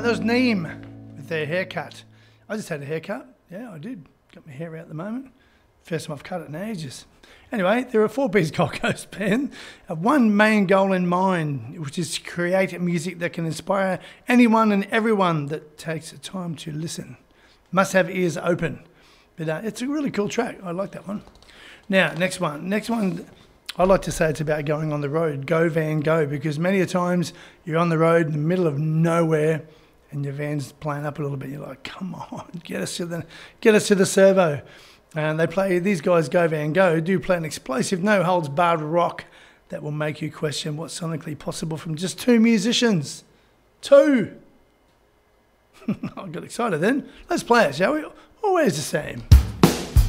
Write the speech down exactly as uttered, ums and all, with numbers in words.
that was Neem with their haircut. I just had a haircut. Yeah, I did. Got my hair out at the moment. First time I've cut it in ages. Anyway, they're a four-piece Gold Coast band, have one main goal in mind, which is to create music that can inspire anyone and everyone that takes the time to listen. Must have ears open. But uh, it's a really cool track. I like that one. Now, next one. Next one, I like to say it's about going on the road. Go, van, go. Because many a times you're on the road in the middle of nowhere and your van's playing up a little bit. You're like, come on, get us to the, get us to the servo. And they play, these guys, Go Van Go, do play an explosive, no-holds-barred rock that will make you question what's sonically possible from just two musicians. Two! I got excited then. Let's play it, shall we? Always the same.